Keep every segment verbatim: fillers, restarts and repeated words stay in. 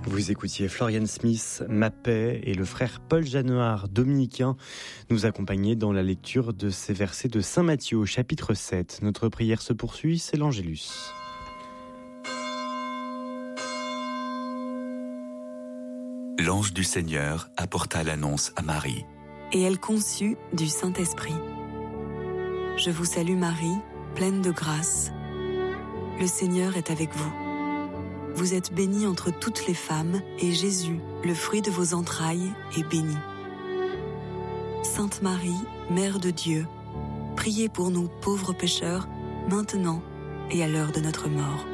Vous écoutiez Florian Smith, Ma Paix, et le frère Paul Jeannard, dominicain, nous accompagnaient dans la lecture de ces versets de Saint Matthieu au chapitre sept. Notre prière se poursuit, c'est l'Angélus. L'ange du Seigneur apporta l'annonce à Marie. Et elle conçut du Saint-Esprit. Je vous salue Marie, pleine de grâce. Le Seigneur est avec vous. Vous êtes bénie entre toutes les femmes, et Jésus, le fruit de vos entrailles, est béni. Sainte Marie, Mère de Dieu, priez pour nous pauvres pécheurs, maintenant et à l'heure de notre mort.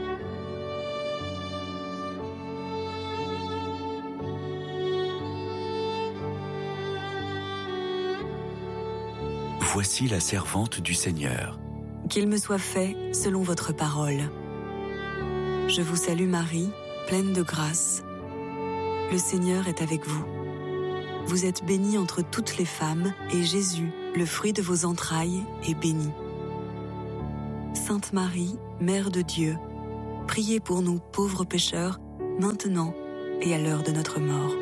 Voici la servante du Seigneur. Qu'il me soit fait selon votre parole. Je vous salue Marie, pleine de grâce. Le Seigneur est avec vous. Vous êtes bénie entre toutes les femmes, et Jésus, le fruit de vos entrailles, est béni. Sainte Marie, Mère de Dieu, priez pour nous pauvres pécheurs, maintenant et à l'heure de notre mort.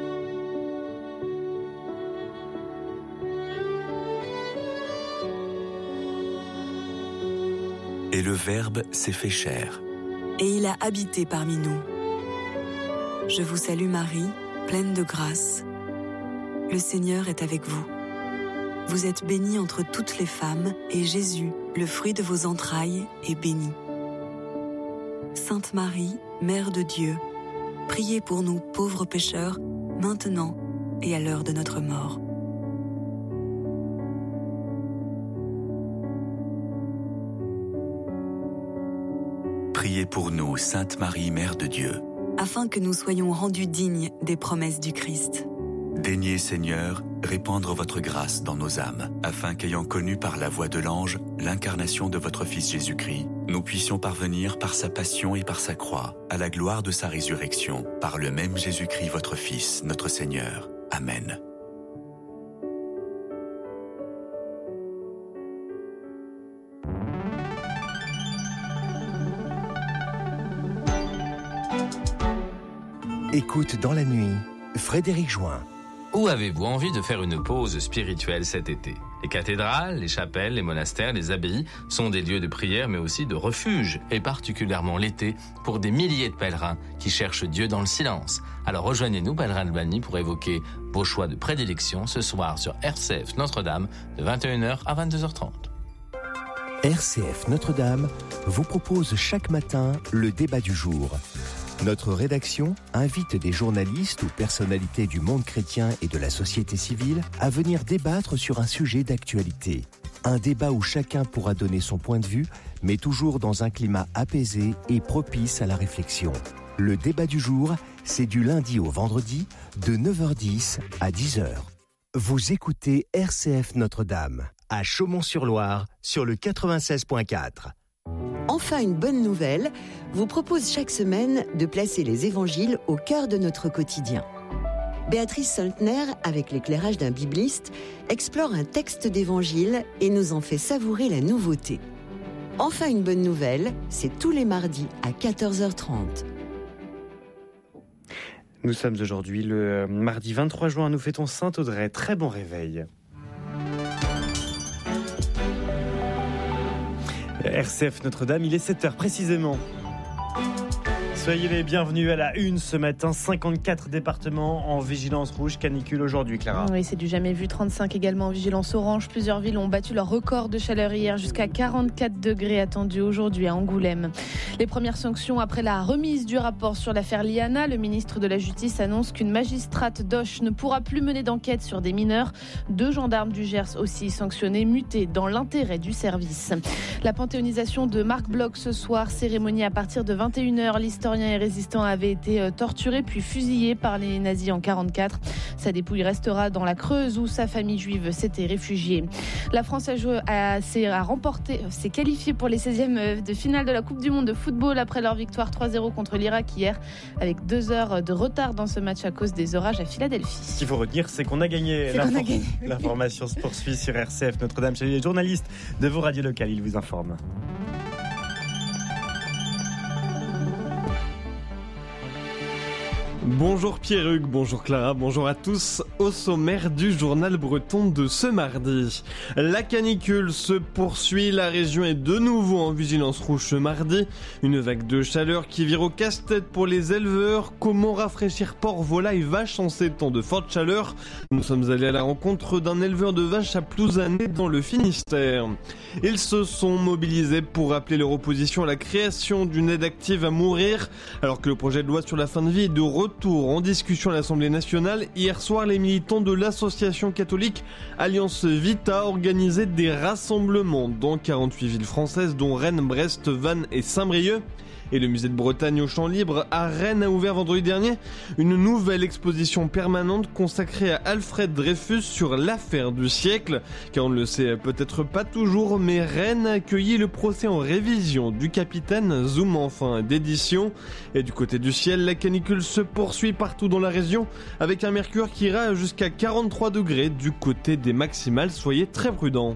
Et le Verbe s'est fait chair. Et il a habité parmi nous. Je vous salue Marie, pleine de grâce. Le Seigneur est avec vous. Vous êtes bénie entre toutes les femmes, et Jésus, le fruit de vos entrailles, est béni. Sainte Marie, Mère de Dieu, priez pour nous pauvres pécheurs, maintenant et à l'heure de notre mort. Priez pour nous, Sainte Marie, Mère de Dieu. Afin que nous soyons rendus dignes des promesses du Christ. Daignez, Seigneur, répandre votre grâce dans nos âmes, afin qu'ayant connu par la voix de l'ange l'incarnation de votre Fils Jésus-Christ, nous puissions parvenir par sa passion et par sa croix, à la gloire de sa résurrection, par le même Jésus-Christ, votre Fils, notre Seigneur. Amen. Écoute dans la nuit, Frédéric Join. Où avez-vous envie de faire une pause spirituelle cet été ? Les cathédrales, les chapelles, les monastères, les abbayes sont des lieux de prière mais aussi de refuge, et particulièrement l'été, pour des milliers de pèlerins qui cherchent Dieu dans le silence. Alors rejoignez-nous, Pèlerins Albany, pour évoquer vos choix de prédilection ce soir sur R C F Notre-Dame de vingt et une heures à vingt-deux heures trente. R C F Notre-Dame vous propose chaque matin le débat du jour. Notre rédaction invite des journalistes ou personnalités du monde chrétien et de la société civile à venir débattre sur un sujet d'actualité. Un débat où chacun pourra donner son point de vue, mais toujours dans un climat apaisé et propice à la réflexion. Le débat du jour, c'est du lundi au vendredi, de neuf heures dix à dix heures. Vous écoutez R C F Notre-Dame, à Chaumont-sur-Loire, sur le quatre-vingt-seize virgule quatre. Enfin, une bonne nouvelle vous propose chaque semaine de placer les évangiles au cœur de notre quotidien. Béatrice Soltner, avec l'éclairage d'un bibliste, explore un texte d'évangile et nous en fait savourer la nouveauté. Enfin, une bonne nouvelle, c'est tous les mardis à quatorze heures trente. Nous sommes aujourd'hui le mardi vingt-trois juin, nous fêtons Saint-Audrey. Très bon réveil. R C F Notre-Dame, il est sept heures précisément. Soyez les bienvenus à la une ce matin. cinquante-quatre départements en vigilance rouge, canicule aujourd'hui, Clara. Oui, c'est du jamais vu. trente-cinq également en vigilance orange. Plusieurs villes ont battu leur record de chaleur hier, jusqu'à quarante-quatre degrés attendus aujourd'hui à Angoulême. Les premières sanctions après la remise du rapport sur l'affaire Liana. Le ministre de la Justice annonce qu'une magistrate d'Auch ne pourra plus mener d'enquête sur des mineurs. Deux gendarmes du Gers aussi sanctionnés, mutés dans l'intérêt du service. La panthéonisation de Marc Bloch ce soir, cérémonie à partir de vingt et une heures. L'historien et résistant avait été torturé puis fusillé par les nazis en quarante-quatre. Sa dépouille restera dans la Creuse où sa famille juive s'était réfugiée. La France a, joué, a, s'est, a remporté, s'est qualifiée pour les seizièmes de finale de la Coupe du Monde de football après leur victoire trois zéro contre l'Irak hier, avec deux heures de retard dans ce match à cause des orages à Philadelphie. Ce qu'il faut retenir, c'est qu'on a gagné. C'est qu'on a gagné. L'information se poursuit sur R C F Notre-Dame. Chez les journalistes de vos radios locales, ils vous informent. Bonjour Pierre-Hugues, bonjour Clara, bonjour à tous. Au sommaire du journal breton de ce mardi. La canicule se poursuit, la région est de nouveau en vigilance rouge ce mardi. Une vague de chaleur qui vire au casse-tête pour les éleveurs. Comment rafraîchir porcs, volailles, vaches en ces temps de forte chaleur? Nous sommes allés à la rencontre d'un éleveur de vaches à Plouzané dans le Finistère. Ils se sont mobilisés pour appeler leur opposition à la création d'une aide active à mourir, alors que le projet de loi sur la fin de vie est de retour en discussion à l'Assemblée nationale. Hier soir, les militants de l'association catholique Alliance Vita organisaient des rassemblements dans quarante-huit villes françaises, dont Rennes, Brest, Vannes et Saint-Brieuc. Et le musée de Bretagne au Champ Libre à Rennes a ouvert vendredi dernier une nouvelle exposition permanente consacrée à Alfred Dreyfus sur l'affaire du siècle. Car on ne le sait peut-être pas toujours, mais Rennes a accueilli le procès en révision du capitaine, Zoom en fin d'édition. Et du côté du ciel, la canicule se poursuit partout dans la région avec un mercure qui ira jusqu'à quarante-trois degrés du côté des maximales. Soyez très prudents.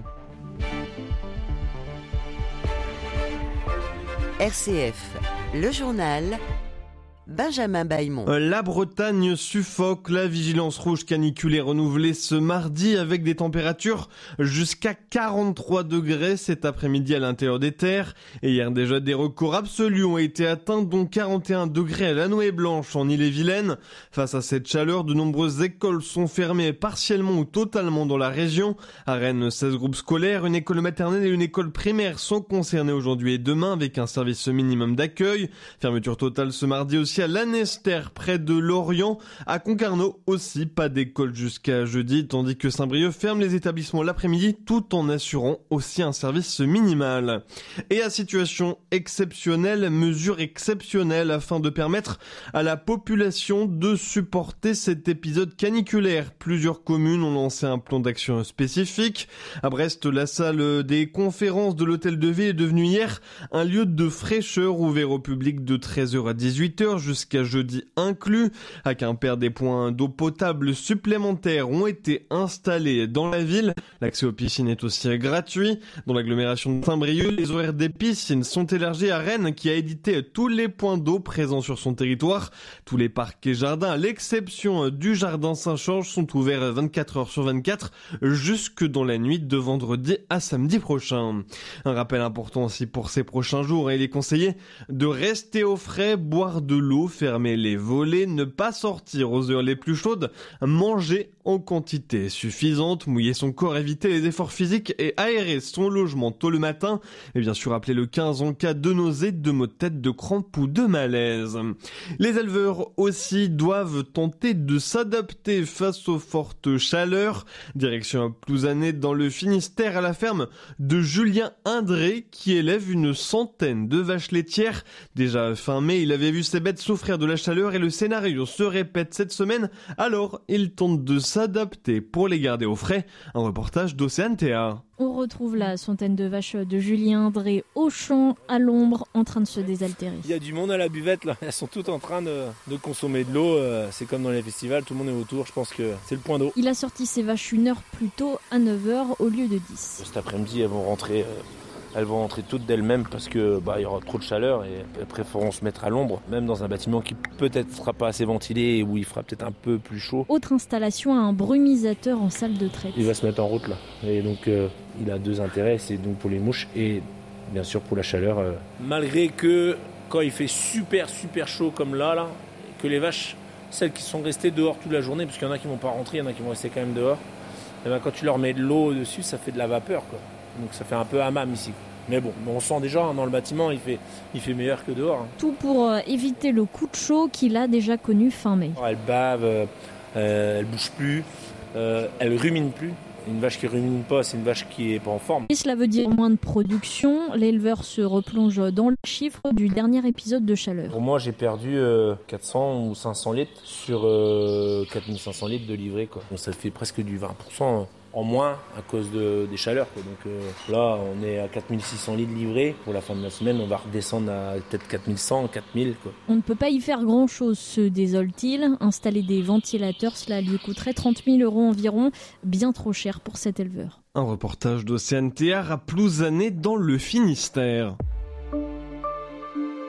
R C F, le journal, Benjamin Bailmont. La Bretagne suffoque, la vigilance rouge canicule est renouvelée ce mardi avec des températures jusqu'à quarante-trois degrés cet après-midi à l'intérieur des terres. Et hier déjà des records absolus ont été atteints, dont quarante et un degrés à la Nouée Blanche en Ille-et-Vilaine. Face à cette chaleur, de nombreuses écoles sont fermées partiellement ou totalement dans la région. À Rennes, seize groupes scolaires, une école maternelle et une école primaire sont concernés aujourd'hui et demain avec un service minimum d'accueil. Fermeture totale ce mardi aussi à Lanester, près de Lorient. À Concarneau aussi, pas d'école jusqu'à jeudi, tandis que Saint-Brieuc ferme les établissements l'après-midi tout en assurant aussi un service minimal. Et à situation exceptionnelle, mesure exceptionnelle afin de permettre à la population de supporter cet épisode caniculaire. Plusieurs communes ont lancé un plan d'action spécifique. À Brest, la salle des conférences de l'hôtel de ville est devenue hier un lieu de fraîcheur ouvert au public de treize heures à dix-huit heures jusqu'à jeudi inclus. À Quimper, des points d'eau potable supplémentaires ont été installés dans la ville. L'accès aux piscines est aussi gratuit. Dans l'agglomération de Saint-Brieuc, les horaires des piscines sont élargis à Rennes qui a édité tous les points d'eau présents sur son territoire. Tous les parcs et jardins, à l'exception du jardin Saint-Georges, sont ouverts vingt-quatre heures sur vingt-quatre jusque dans la nuit de vendredi à samedi prochain. Un rappel important aussi pour ces prochains jours, il est conseillé de rester au frais, boire de l'eau, fermer les volets, ne pas sortir aux heures les plus chaudes, manger en quantité suffisante, mouiller son corps, éviter les efforts physiques et aérer son logement tôt le matin. Et bien sûr, appeler le quinze en cas de nausée, de maux de tête, de crampes ou de malaise. Les éleveurs aussi doivent tenter de s'adapter face aux fortes chaleurs. Direction Plouzané dans le Finistère à la ferme de Julien Indré qui élève une centaine de vaches laitières. Déjà fin mai, il avait vu ses bêtes souffrir de la chaleur et le scénario se répète cette semaine. Alors, il tente de s'adapter pour les garder au frais. Un reportage d'Océane Théa. On retrouve la centaine de vaches de Julien Indré au champ, à l'ombre, en train de se désaltérer. Il y a du monde à la buvette, là. Elles sont toutes en train de, de consommer de l'eau. C'est comme dans les festivals, tout le monde est autour. Je pense que c'est le point d'eau. Il a sorti ses vaches une heure plus tôt, à neuf heures, au lieu de dix. Cet après-midi, elles vont rentrer... Euh... Elles vont rentrer toutes d'elles-mêmes parce que bah, il y aura trop de chaleur et elles préféreront se mettre à l'ombre, même dans un bâtiment qui peut-être sera pas assez ventilé et où il fera peut-être un peu plus chaud. Autre installation, un brumisateur en salle de traite. Il va se mettre en route là. Et donc euh, il a deux intérêts, c'est donc pour les mouches et bien sûr pour la chaleur. Euh... Malgré que quand il fait super super chaud comme là, là, que les vaches, celles qui sont restées dehors toute la journée, parce qu'il y en a qui vont pas rentrer, il y en a qui vont rester quand même dehors, et ben, quand tu leur mets de l'eau dessus, ça fait de la vapeur, quoi. Donc ça fait un peu hammam ici. Mais bon, on sent déjà hein, dans le bâtiment, il fait, il fait meilleur que dehors. Hein. Tout pour euh, éviter le coup de chaud qu'il a déjà connu fin mai. Elle bave, euh, euh, elle bouge plus, euh, elle rumine plus. Une vache qui rumine pas, c'est une vache qui est pas en forme. Et cela veut dire moins de production. L'éleveur se replonge dans le chiffre du dernier épisode de chaleur. Pour moi, j'ai perdu euh, quatre cents ou cinq cents litres sur euh, quatre mille cinq cents litres de livrée, quoi. Donc ça fait presque du vingt pour cent en moins à cause de, des chaleurs, quoi. Donc euh, là, on est à quatre mille six cents litres livrés. Pour la fin de la semaine, on va redescendre à peut-être quatre mille cent, quatre mille, quoi. On ne peut pas y faire grand-chose, se désole-t-il. Installer des ventilateurs, cela lui coûterait trente mille euros environ, bien trop cher pour cet éleveur. Un reportage d'Océane Théa à Plouzané dans le Finistère.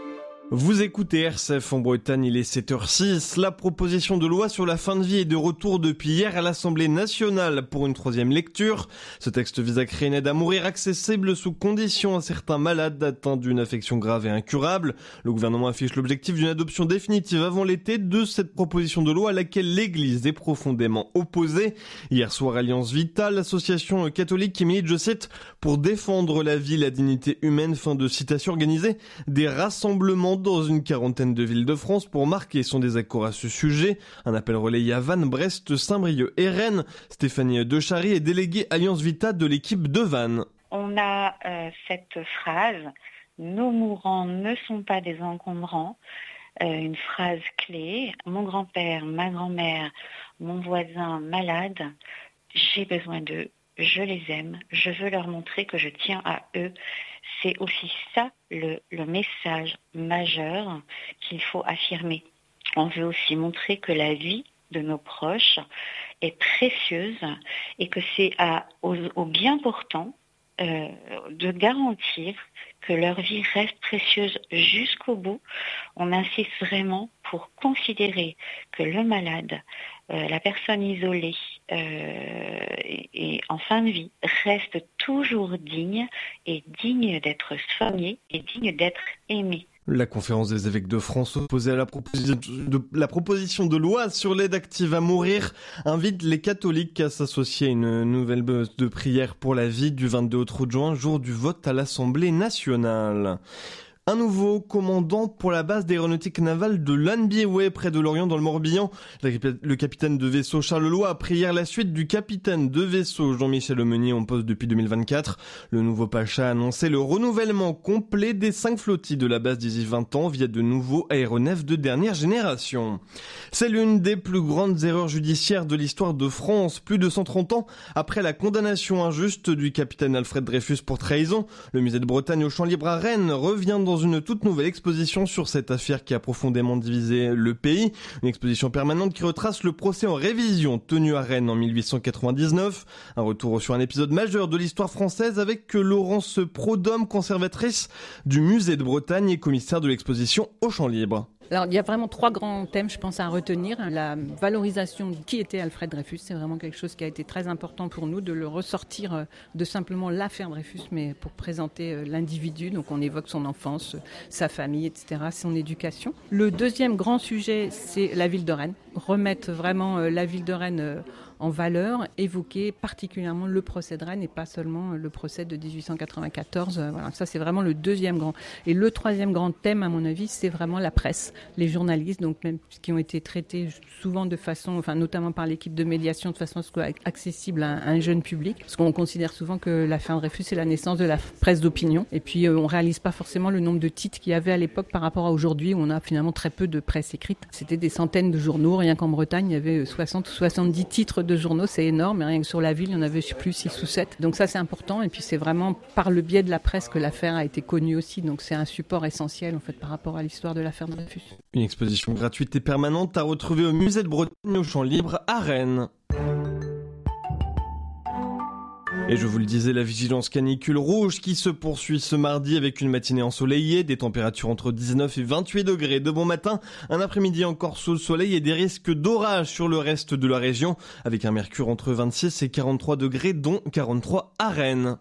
Vous écoutez R C F en Bretagne, il est sept heures six. La proposition de loi sur la fin de vie est de retour depuis hier à l'Assemblée nationale pour une troisième lecture. Ce texte vise à créer une aide à mourir accessible sous condition à certains malades atteints d'une affection grave et incurable. Le gouvernement affiche l'objectif d'une adoption définitive avant l'été de cette proposition de loi à laquelle l'Église est profondément opposée. Hier soir, Alliance Vita, l'association catholique qui milite, je cite, pour défendre la vie et la dignité humaine, fin de citation, organisée des rassemblements dans une quarantaine de villes de France pour marquer son désaccord à ce sujet. Un appel relayé à Vannes, Brest, Saint-Brieuc et Rennes. Stéphanie Dechary est déléguée Alliance Vita de l'équipe de Vannes. On a euh, cette phrase « Nos mourants ne sont pas des encombrants euh, », une phrase clé. Mon grand-père, ma grand-mère, mon voisin malade, j'ai besoin d'eux. Je les aime, je veux leur montrer que je tiens à eux. C'est aussi ça le, le message majeur qu'il faut affirmer. On veut aussi montrer que la vie de nos proches est précieuse et que c'est à, aux, aux bien portants euh, de garantir que leur vie reste précieuse jusqu'au bout. On insiste vraiment pour considérer que le malade, euh, la personne isolée euh, et, et en fin de vie reste toujours digne et digne d'être soigné et digne d'être aimé. La conférence des évêques de France opposée à la proposition de, la proposition de loi sur l'aide active à mourir invite les catholiques à s'associer à une nouvelle de prière pour la vie du vingt-deux au trente juin, jour du vote à l'Assemblée nationale. Un nouveau commandant pour la base d'aéronautique navale de Lanbieway, près de Lorient, dans le Morbihan. Le capitaine de vaisseau Charles Leloy a pris hier la suite du capitaine de vaisseau Jean-Michel Aumenier en poste depuis deux mille vingt-quatre. Le nouveau Pacha a annoncé le renouvellement complet des cinq flottilles de la base d'ici vingt ans via de nouveaux aéronefs de dernière génération. C'est l'une des plus grandes erreurs judiciaires de l'histoire de France. Plus de cent trente ans après la condamnation injuste du capitaine Alfred Dreyfus pour trahison, le musée de Bretagne au Champ Libre à Rennes revient dans une toute nouvelle exposition sur cette affaire qui a profondément divisé le pays. Une exposition permanente qui retrace le procès en révision tenu à Rennes en mille huit cent quatre-vingt-dix-neuf. Un retour sur un épisode majeur de l'histoire française avec Laurence Prodhomme, conservatrice du musée de Bretagne et commissaire de l'exposition au Champ Libre. Alors, il y a vraiment trois grands thèmes, je pense, à retenir. La valorisation de qui était Alfred Dreyfus, c'est vraiment quelque chose qui a été très important pour nous, de le ressortir de simplement l'affaire Dreyfus, mais pour présenter l'individu. Donc, on évoque son enfance, sa famille, et cetera, son éducation. Le deuxième grand sujet, c'est la ville de Rennes. Remettre vraiment la ville de Rennes en valeur, évoquer particulièrement le procès de Rennes et pas seulement le procès de dix-huit cent quatre-vingt-quatorze. Voilà, ça c'est vraiment le deuxième grand. Et le troisième grand thème, à mon avis, c'est vraiment la presse, les journalistes, donc même qui ont été traités souvent de façon, enfin notamment par l'équipe de médiation, de façon à ce soit accessible à un jeune public, parce qu'on considère souvent que l'affaire Dreyfus c'est la naissance de la presse d'opinion. Et puis euh, on réalise pas forcément le nombre de titres qu'il y avait à l'époque par rapport à aujourd'hui, où on a finalement très peu de presse écrite. C'était des centaines de journaux, rien qu'en Bretagne, il y avait soixante ou soixante-dix titres de journaux, c'est énorme, et rien que sur la ville, il y en avait, je sais plus, six ou sept. Donc ça, c'est important, et puis c'est vraiment par le biais de la presse que l'affaire a été connue aussi, donc c'est un support essentiel, en fait, par rapport à l'histoire de l'affaire Dreyfus. Une exposition gratuite et permanente à retrouver au musée de Bretagne au Champ Libre à Rennes. Et je vous le disais, la vigilance canicule rouge qui se poursuit ce mardi avec une matinée ensoleillée, des températures entre dix-neuf et vingt-huit degrés de bon matin, un après-midi encore sous le soleil et des risques d'orage sur le reste de la région, avec un mercure entre vingt-six et quarante-trois degrés, dont quarante-trois à Rennes.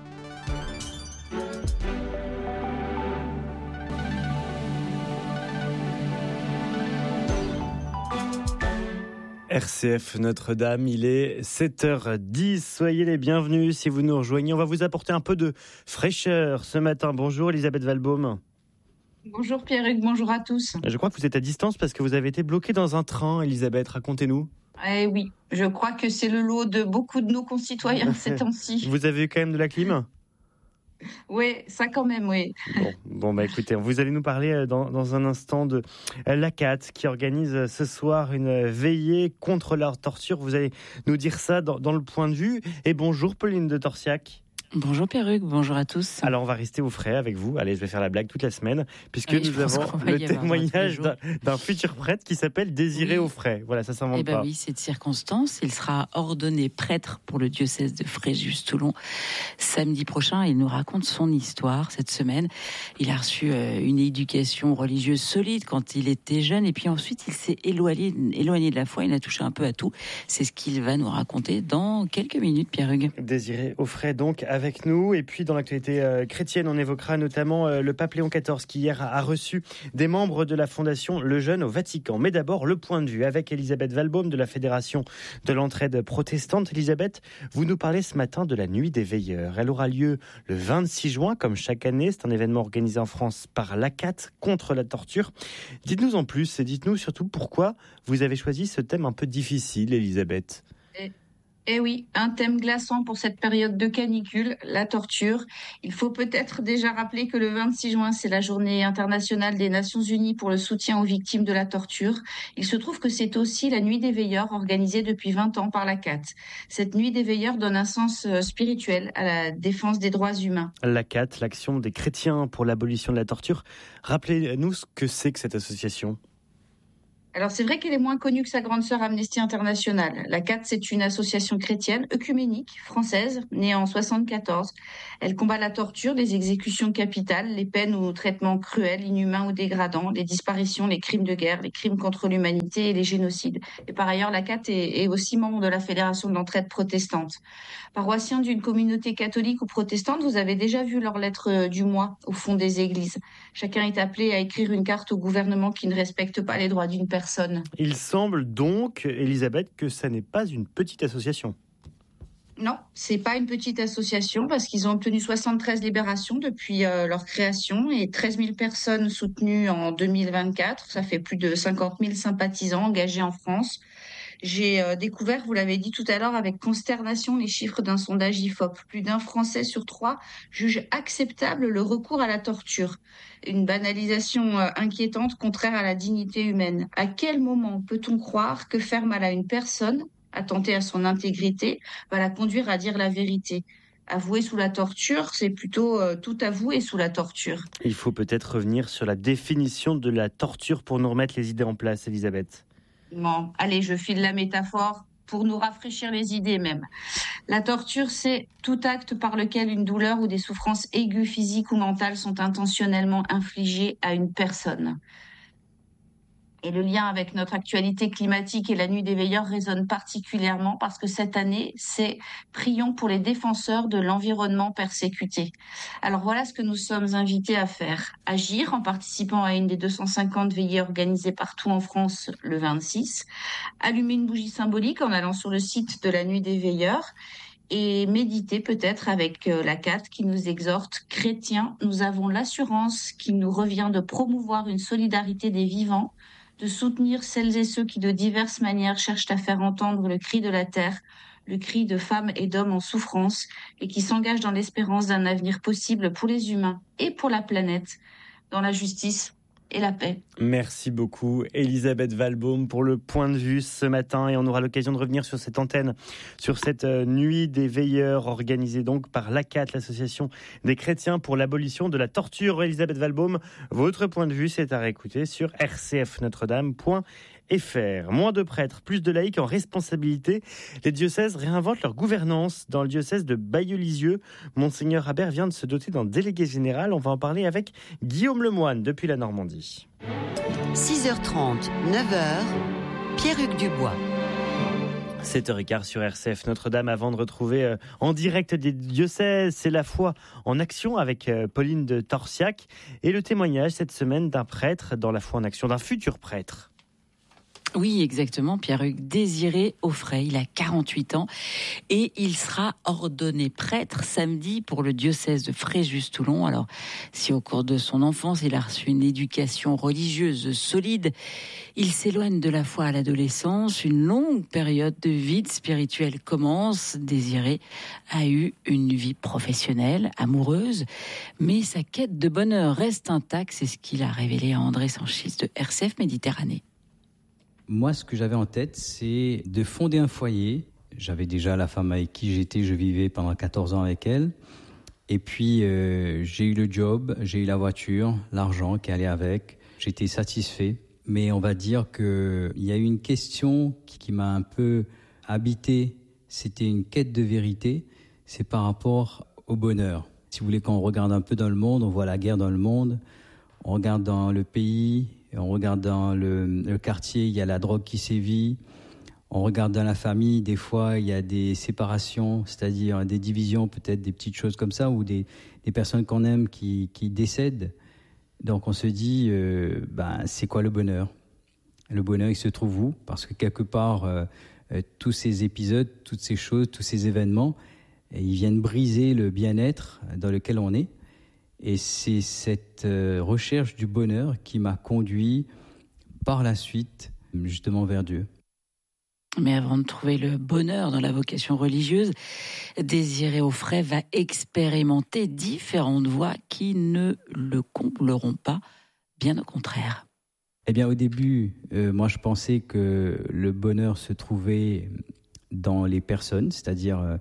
R C F Notre-Dame, il est sept heures dix. Soyez les bienvenus si vous nous rejoignez. On va vous apporter un peu de fraîcheur ce matin. Bonjour Elisabeth Valbaum. Bonjour Pierrick, bonjour à tous. Je crois que vous êtes à distance parce que vous avez été bloquée dans un train, Elisabeth. Racontez-nous. Eh oui, je crois que c'est le lot de beaucoup de nos concitoyens ces temps-ci. Vous avez eu quand même de la clim ? Oui, ça quand même, oui. Bon, bon, bah écoutez, vous allez nous parler dans, dans un instant de l'A C A T qui organise ce soir une veillée contre la torture. Vous allez nous dire ça dans, dans le point de vue. Et bonjour Pauline de Torsiac. Bonjour Pierruc, bonjour à tous. Alors on va rester au frais avec vous. Allez, je vais faire la blague toute la semaine, puisque oui, nous avons le témoignage d'un, d'un futur prêtre qui s'appelle Désiré oui. au frais. Voilà, ça s'invente eh ben pas. Oui, c'est de circonstance. Il sera ordonné prêtre pour le diocèse de Fréjus-Toulon samedi prochain. Il nous raconte son histoire cette semaine. Il a reçu une éducation religieuse solide quand il était jeune, et puis ensuite il s'est éloigné, éloigné de la foi. Il a touché un peu à tout. C'est ce qu'il va nous raconter dans quelques minutes, Pierruc. Désiré au frais donc avec nous. Et puis dans l'actualité euh, chrétienne, on évoquera notamment euh, le pape Léon quatorze qui hier a, a reçu des membres de la fondation Le Jeune au Vatican. Mais d'abord, le point de vue avec Elisabeth Valbaum de la Fédération de l'Entraide Protestante. Elisabeth, vous nous parlez ce matin de la Nuit des Veilleurs. Elle aura lieu le vingt-six juin, comme chaque année. C'est un événement organisé en France par l'A C A T contre la torture. Dites-nous en plus et dites-nous surtout pourquoi vous avez choisi ce thème un peu difficile, Elisabeth. Et... Eh oui, un thème glaçant pour cette période de canicule, la torture. Il faut peut-être déjà rappeler que le vingt-six juin, c'est la journée internationale des Nations Unies pour le soutien aux victimes de la torture. Il se trouve que c'est aussi la Nuit des Veilleurs organisée depuis vingt ans par l'A C A T. Cette Nuit des Veilleurs donne un sens spirituel à la défense des droits humains. L'A C A T, l'action des chrétiens pour l'abolition de la torture. Rappelez-nous ce que c'est que cette association. Alors c'est vrai qu'elle est moins connue que sa grande sœur Amnesty International. L'A C A T, c'est une association chrétienne œcuménique française née en soixante-quatorze. Elle combat la torture, les exécutions capitales, les peines ou traitements cruels, inhumains ou dégradants, les disparitions, les crimes de guerre, les crimes contre l'humanité et les génocides. Et par ailleurs, l'A C A T est, est aussi membre de la Fédération de l'Entraide Protestante. Paroissiens d'une communauté catholique ou protestante, vous avez déjà vu leur lettre du mois au fond des églises. Chacun est appelé à écrire une carte au gouvernement qui ne respecte pas les droits d'une personne. Il semble donc, Elisabeth, que ça n'est pas une petite association. Non, c'est pas une petite association parce qu'ils ont obtenu soixante-treize libérations depuis euh, leur création et treize mille personnes soutenues en deux mille vingt-quatre. Ça fait plus de cinquante mille sympathisants engagés en France. J'ai euh, découvert, vous l'avez dit tout à l'heure, avec consternation les chiffres d'un sondage I F O P. Plus d'un Français sur trois juge acceptable le recours à la torture. Une banalisation euh, inquiétante, contraire à la dignité humaine. À quel moment peut-on croire que faire mal à une personne, attenter à son intégrité, va la conduire à dire la vérité ? Avouer sous la torture, c'est plutôt euh, tout avouer sous la torture. Il faut peut-être revenir sur la définition de la torture pour nous remettre les idées en place, Elisabeth. Bon, allez, je file la métaphore pour nous rafraîchir les idées même. La torture, c'est tout acte par lequel une douleur ou des souffrances aiguës physiques ou mentales sont intentionnellement infligées à une personne. Et le lien avec notre actualité climatique et la Nuit des Veilleurs résonne particulièrement parce que cette année, c'est « Prions pour les défenseurs de l'environnement persécuté ». Alors voilà ce que nous sommes invités à faire. Agir en participant à une des deux cent cinquante veillées organisées partout en France le vingt-six. Allumer une bougie symbolique en allant sur le site de la Nuit des Veilleurs. Et méditer peut-être avec l'A C A T qui nous exhorte « Chrétiens, nous avons l'assurance qu'il nous revient de promouvoir une solidarité des vivants, de soutenir celles et ceux qui de diverses manières cherchent à faire entendre le cri de la terre, le cri de femmes et d'hommes en souffrance et qui s'engagent dans l'espérance d'un avenir possible pour les humains et pour la planète, dans la justice et la paix. » Merci beaucoup Elisabeth Valbaum pour le point de vue ce matin et on aura l'occasion de revenir sur cette antenne, sur cette nuit des veilleurs organisée donc par l'A C A T, l'association des chrétiens pour l'abolition de la torture. Elisabeth Valbaum, votre point de vue c'est à réécouter sur r c f notre dame point f r. Moins de prêtres, plus de laïcs en responsabilité. Les diocèses réinventent leur gouvernance. Dans le diocèse de Bailleul-Lisieux, Monseigneur Habert vient de se doter d'un délégué général. On va en parler avec Guillaume Lemoine depuis la Normandie. six heures trente, neuf heures, Pierruc Dubois. sept heures quinze sur R C F Notre-Dame avant de retrouver euh, en direct des diocèses. C'est la foi en action avec euh, Pauline de Torsiac et le témoignage cette semaine d'un prêtre dans la foi en action, d'un futur prêtre. Oui, exactement, Pierruc. Désiré Auffray, il a quarante-huit ans et il sera ordonné prêtre samedi pour le diocèse de Fréjus-Toulon. Alors, si au cours de son enfance, il a reçu une éducation religieuse solide, il s'éloigne de la foi à l'adolescence. Une longue période de vide spirituel commence. Désiré a eu une vie professionnelle, amoureuse, mais sa quête de bonheur reste intacte. C'est ce qu'il a révélé à André Sanchis de R C F Méditerranée. Moi, ce que j'avais en tête, c'est de fonder un foyer. J'avais déjà la femme avec qui j'étais, je vivais pendant quatorze ans avec elle. Et puis, euh, j'ai eu le job, j'ai eu la voiture, l'argent qui allait avec. J'étais satisfait. Mais on va dire qu'il y a eu une question qui, qui m'a un peu habité. C'était une quête de vérité. C'est par rapport au bonheur. Si vous voulez, quand on regarde un peu dans le monde, on voit la guerre dans le monde. On regarde dans le pays, on regarde dans le, le quartier, il y a la drogue qui sévit. On regarde dans la famille, des fois, il y a des séparations, c'est-à-dire des divisions, peut-être des petites choses comme ça, ou des, des personnes qu'on aime qui, qui décèdent. Donc on se dit, euh, ben, c'est quoi le bonheur ? Le bonheur, il se trouve où ? Parce que quelque part, euh, euh, tous ces épisodes, toutes ces choses, tous ces événements, ils viennent briser le bien-être dans lequel on est. Et c'est cette euh, recherche du bonheur qui m'a conduit par la suite, justement, vers Dieu. Mais avant de trouver le bonheur dans la vocation religieuse, Désiré Auffray va expérimenter différentes voies qui ne le combleront pas, bien au contraire. Eh bien, au début, euh, moi, je pensais que le bonheur se trouvait dans les personnes, c'est-à-dire euh,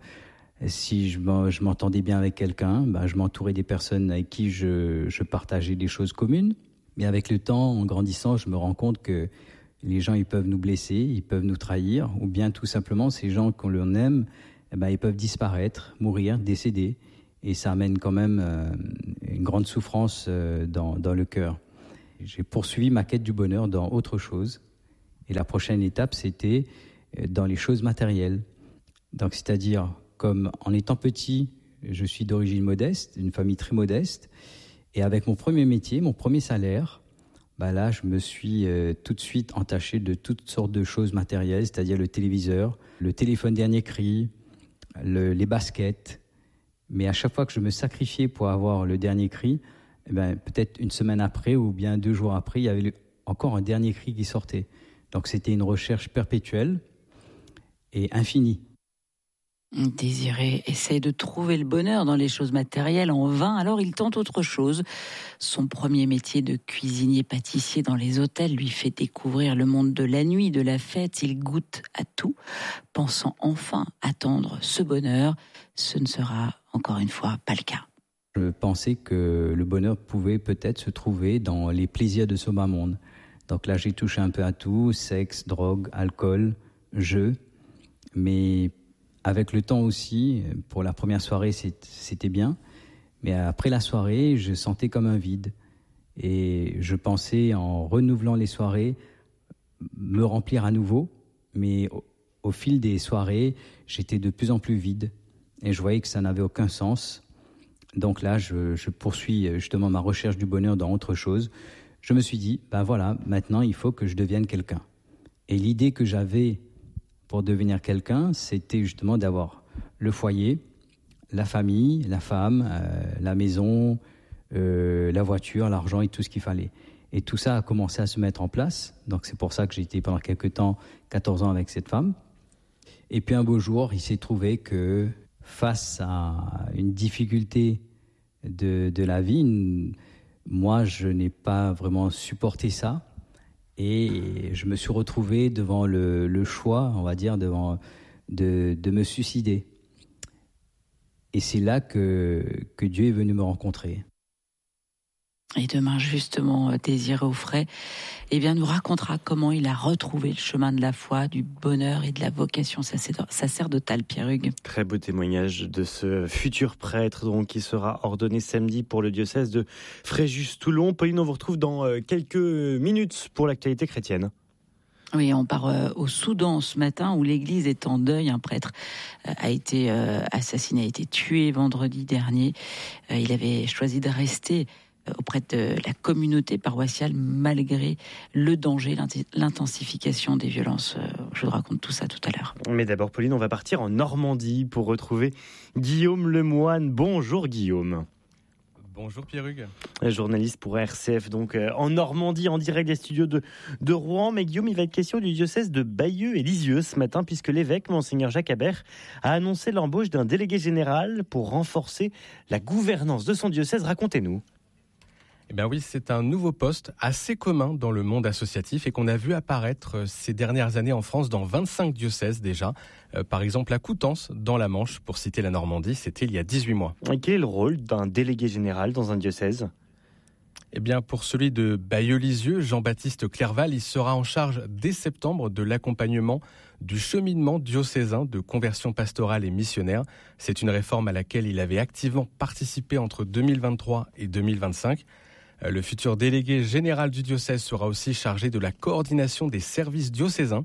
si je m'entendais bien avec quelqu'un, ben, je m'entourais des personnes avec qui je, je partageais des choses communes. Mais avec le temps, en grandissant, je me rends compte que les gens, ils peuvent nous blesser, ils peuvent nous trahir, ou bien tout simplement, ces gens qu'on l'on aime, eh ben, ils peuvent disparaître, mourir, décéder. Et ça amène quand même euh, une grande souffrance euh, dans, dans le cœur. J'ai poursuivi ma quête du bonheur dans autre chose. Et la prochaine étape, c'était dans les choses matérielles. Donc, c'est-à-dire, comme en étant petit, je suis d'origine modeste, d'une famille très modeste. Et avec mon premier métier, mon premier salaire, bah là, je me suis euh, tout de suite entaché de toutes sortes de choses matérielles, c'est-à-dire le téléviseur, le téléphone dernier cri, le, les baskets. Mais à chaque fois que je me sacrifiais pour avoir le dernier cri, eh ben, peut-être une semaine après ou bien deux jours après, il y avait le, encore un dernier cri qui sortait. Donc c'était une recherche perpétuelle et infinie. Désiré essaie de trouver le bonheur dans les choses matérielles en vain, alors il tente autre chose. Son premier métier de cuisinier-pâtissier dans les hôtels lui fait découvrir le monde de la nuit, de la fête. Il goûte à tout, pensant enfin attendre ce bonheur. Ce ne sera encore une fois pas le cas. Je pensais que le bonheur pouvait peut-être se trouver dans les plaisirs de ce bas monde. Donc là, j'ai touché un peu à tout, sexe, drogue, alcool, jeu, mais avec le temps aussi, pour la première soirée, c'était bien. Mais après la soirée, je sentais comme un vide. Et je pensais, en renouvelant les soirées, me remplir à nouveau. Mais au, au fil des soirées, j'étais de plus en plus vide. Et je voyais que ça n'avait aucun sens. Donc là, je, je poursuis justement ma recherche du bonheur dans autre chose. Je me suis dit, ben voilà, maintenant, il faut que je devienne quelqu'un. Et l'idée que j'avais pour devenir quelqu'un, c'était justement d'avoir le foyer, la famille, la femme, euh, la maison, euh, la voiture, l'argent et tout ce qu'il fallait. Et tout ça a commencé à se mettre en place. Donc c'est pour ça que j'ai été pendant quelques temps, quatorze ans avec cette femme. Et puis un beau jour, il s'est trouvé que face à une difficulté de, de la vie, une, moi je n'ai pas vraiment supporté ça. Et je me suis retrouvé devant le, le choix, on va dire, devant, de, de me suicider. Et c'est là que, que Dieu est venu me rencontrer. Et demain, justement, Désiré Auffray, eh bien, nous racontera comment il a retrouvé le chemin de la foi, du bonheur et de la vocation sacerdotale, Pierre Hugues. Très beau témoignage de ce futur prêtre donc, qui sera ordonné samedi pour le diocèse de Fréjus-Toulon. Pauline, on vous retrouve dans quelques minutes pour l'actualité chrétienne. Oui, on part euh, au Soudan ce matin où l'église est en deuil. Un prêtre euh, a été euh, assassiné, a été tué vendredi dernier. Euh, il avait choisi de rester auprès de la communauté paroissiale malgré le danger, l'intensification des violences. Je vous raconte tout ça tout à l'heure. Mais d'abord, Pauline, on va partir en Normandie pour retrouver Guillaume Lemoine. Bonjour Guillaume. Bonjour Pierre Hugues. Journaliste pour R C F, donc euh, en Normandie, en direct des studios de, de Rouen. Mais Guillaume, il va être question du diocèse de Bayeux et Lisieux ce matin, puisque l'évêque, Monseigneur Jacques Habert, a annoncé l'embauche d'un délégué général pour renforcer la gouvernance de son diocèse. Racontez-nous. Eh bien oui, c'est un nouveau poste assez commun dans le monde associatif et qu'on a vu apparaître ces dernières années en France dans vingt-cinq diocèses déjà. Euh, par exemple à Coutances, dans la Manche, pour citer la Normandie, c'était il y a dix-huit mois. Et quel est le rôle d'un délégué général dans un diocèse ? Eh bien, pour celui de Bailleul-Lisieux, Jean-Baptiste Clerval, il sera en charge dès septembre de l'accompagnement du cheminement diocésain de conversion pastorale et missionnaire. C'est une réforme à laquelle il avait activement participé entre deux mille vingt-trois et deux mille vingt-cinq. Le futur délégué général du diocèse sera aussi chargé de la coordination des services diocésains,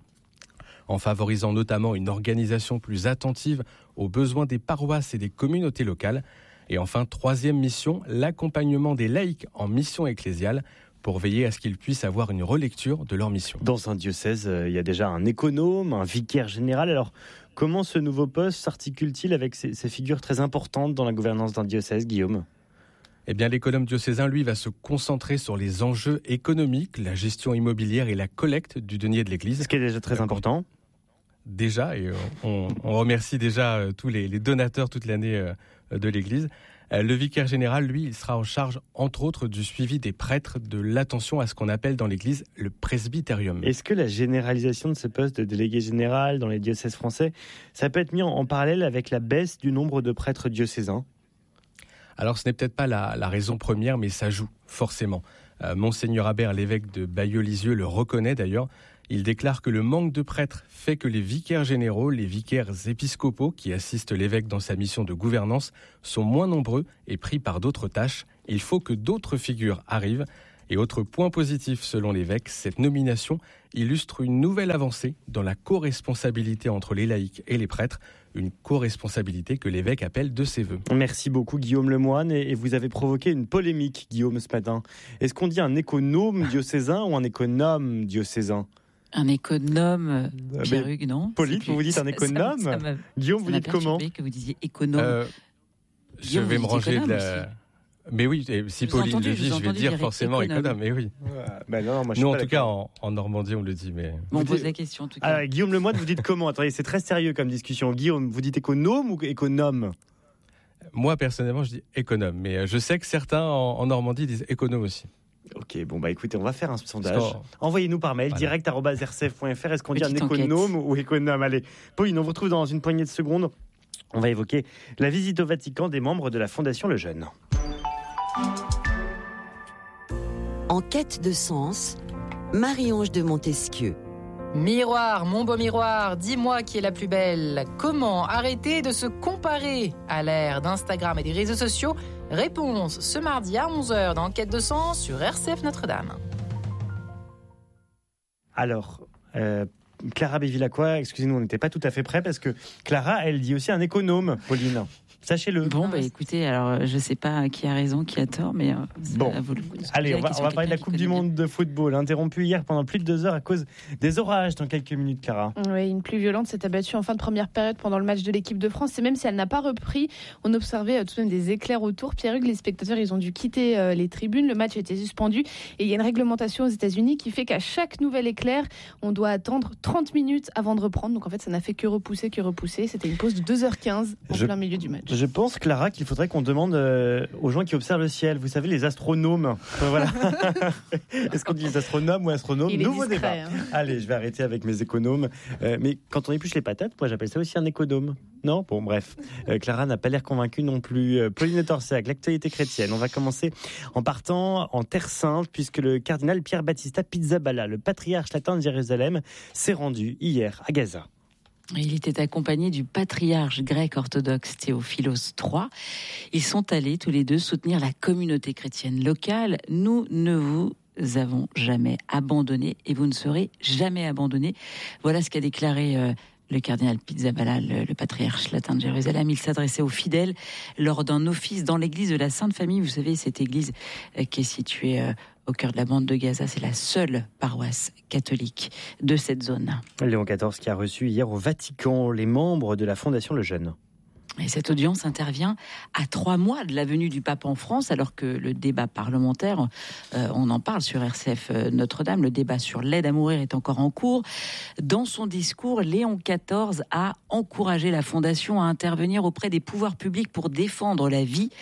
en favorisant notamment une organisation plus attentive aux besoins des paroisses et des communautés locales. Et enfin, troisième mission, l'accompagnement des laïcs en mission ecclésiale pour veiller à ce qu'ils puissent avoir une relecture de leur mission. Dans un diocèse, il y a déjà un économe, un vicaire général. Alors, comment ce nouveau poste s'articule-t-il avec ces, ces figures très importantes dans la gouvernance d'un diocèse, Guillaume ? Eh bien, l'économe diocésain, lui, va se concentrer sur les enjeux économiques, la gestion immobilière et la collecte du denier de l'Église. Ce qui est déjà très important. Déjà, et on, on remercie déjà tous les, les donateurs toute l'année de l'Église. Le vicaire général, lui, il sera en charge, entre autres, du suivi des prêtres, de l'attention à ce qu'on appelle dans l'Église le presbytérium. Est-ce que la généralisation de ce poste de délégué général dans les diocèses français, ça peut être mis en, en parallèle avec la baisse du nombre de prêtres diocésains ? Alors, ce n'est peut-être pas la, la raison première, mais ça joue, forcément. Euh, Monseigneur Habert, l'évêque de Bailleul-Lisieux, le reconnaît d'ailleurs. Il déclare que le manque de prêtres fait que les vicaires généraux, les vicaires épiscopaux qui assistent l'évêque dans sa mission de gouvernance, sont moins nombreux et pris par d'autres tâches. Il faut que d'autres figures arrivent. Et autre point positif selon l'évêque, cette nomination illustre une nouvelle avancée dans la co-responsabilité entre les laïcs et les prêtres, une co-responsabilité que l'évêque appelle de ses voeux. Merci beaucoup Guillaume Lemoine, et vous avez provoqué une polémique, Guillaume, ce matin. Est-ce qu'on dit un économe diocésain ou un économe diocésain ? Un économe, Pierre-Hugues, non ? Pauline, vous vous dites un économe ? ça, ça, ça Guillaume, vous dites comment ? Que vous disiez économe. Euh, je Guillaume, vais me ranger de la... Aussi. Mais oui, si Pauline le dit, je vais dire forcément économe. Mais oui. Ouais, bah non, moi, je Nous, suis en pas tout cas, en, en Normandie, on le dit. Mais... Bon, on vous pose dites... la question, en tout cas. Alors, Guillaume Lemoine, vous dites comment ? Attendez, c'est très sérieux comme discussion. Guillaume, vous dites économe ou économe ? Moi, personnellement, je dis économe. Mais je sais que certains en, en Normandie disent économe aussi. Ok, bon bah écoutez, on va faire un sondage. Oh. Envoyez-nous par mail, voilà. direct arobase r c f point f r. Est-ce qu'on dit un économe ou économe ? Allez, Pauline, on vous retrouve dans une poignée de secondes. On va évoquer la visite au Vatican des membres de la Fondation Le Jeune. En quête de sens, Marie-Ange de Montesquieu. Miroir, mon beau miroir, dis-moi qui est la plus belle. Comment arrêter de se comparer à l'ère d'Instagram et des réseaux sociaux ? Réponse ce mardi à onze heures dans Quête de sens sur R C F Notre-Dame. Alors, euh, Clara Bévilacqua, excusez-nous, on n'était pas tout à fait prêts parce que Clara, elle dit aussi un économe, Pauline. Sachez-le. Bon, bah écoutez, alors je ne sais pas qui a raison, qui a tort, mais euh, bon. Allez, on va, on va parler de la Coupe du Monde de football, interrompue hier pendant plus de deux heures à cause des orages dans quelques minutes, Clara. Oui, une pluie violente s'est abattue en fin de première période pendant le match de l'équipe de France, et même si elle n'a pas repris, on observait tout de même des éclairs autour. Pierre-Hugues, les spectateurs, ils ont dû quitter euh, les tribunes, le match a été suspendu, et il y a une réglementation aux États-Unis qui fait qu'à chaque nouvel éclair, on doit attendre trente minutes avant de reprendre. Donc en fait, ça n'a fait que repousser, que repousser. C'était une pause de deux heures quinze en je, plein milieu du match. Je pense, Clara, qu'il faudrait qu'on demande euh, aux gens qui observent le ciel, vous savez, les astronomes. Euh, voilà. Est-ce qu'on dit les astronomes ou astronomes ? Il est Nouveau discret, débat. Hein. Allez, je vais arrêter avec mes économes. Euh, mais quand on épluche les patates, moi j'appelle ça aussi un économe. Non ? Bon, bref. Euh, Clara n'a pas l'air convaincue non plus. Euh, Pauline Torsac, l'actualité chrétienne. On va commencer en partant en Terre Sainte, puisque le cardinal Pierre Battista Pizzaballa, le patriarche latin de Jérusalem, s'est rendu hier à Gaza. Il était accompagné du patriarche grec orthodoxe Théophilos trois. Ils sont allés tous les deux soutenir la communauté chrétienne locale. Nous ne vous avons jamais abandonné et vous ne serez jamais abandonnés. Voilà ce qu'a déclaré euh, le cardinal Pizzaballa, le, le patriarche latin de Jérusalem. Il s'adressait aux fidèles lors d'un office dans l'église de la Sainte Famille. Vous savez, cette église euh, qui est située euh, au cœur de la bande de Gaza, c'est la seule paroisse catholique de cette zone. Léon quatorze qui a reçu hier au Vatican les membres de la Fondation Le Jeune. Et cette audience intervient à trois mois de la venue du pape en France, alors que le débat parlementaire, euh, on en parle sur R C F Notre-Dame, le débat sur l'aide à mourir est encore en cours. Dans son discours, Léon quatorze a encouragé la Fondation à intervenir auprès des pouvoirs publics pour défendre la vie